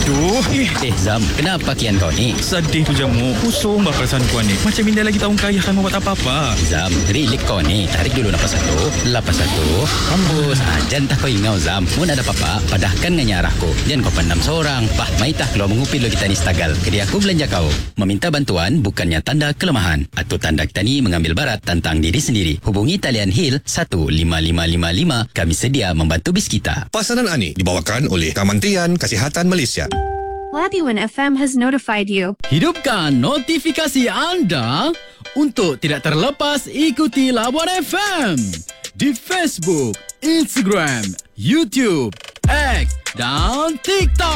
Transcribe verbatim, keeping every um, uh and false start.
Aduh. Eh, Eh Zam, kenapa kian kau ni? sedih tu jamu. Pusing bah perasaan kau ni. Macam Minda lagi tahun kaya kan mau buat apa-apa. Zam, relate kau ni. Tarik dulu napas satu. Lapas satu. Hembus. Ah, jangan tak kau ingau Zam. Mun ada apa-apa, padahkan dengan arahku. Jangan kau pandam seorang. Bah, maitah keluar mengupil lo kita ni stagal. Kedi aku belanja kau. Meminta bantuan bukannya tanda kelemahan. Atau tanda kita ni mengambil barat tentang diri sendiri. Hubungi talian Hill satu lima lima lima lima. Kami sedia membantu bis kita. Pasaran Ani dibawakan oleh Kementerian Kesihatan Malaysia. Labuan F M has notified you. Hidupkan notifikasi anda untuk tidak terlepas ikuti Labuan F M di Facebook, Instagram, YouTube, X dan TikTok.